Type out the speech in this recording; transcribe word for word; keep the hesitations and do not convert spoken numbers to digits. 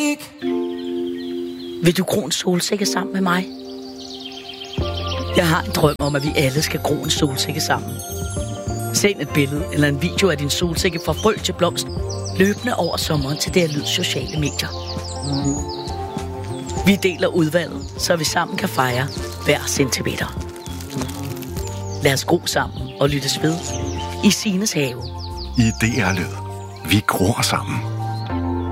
musik. Vil du gro en solsikke sammen med mig? Jeg har en drøm om, at vi alle skal gro en solsikke sammen. Send et billede eller en video af din solsikke fra frø til blomst, løbende over sommeren til det her lyd sociale medier. Vi deler udvalget, så vi sammen kan fejre hver centimeter. Lad os gro sammen og lyttes ved i Signes have. I D R Lyd. Vi gror sammen.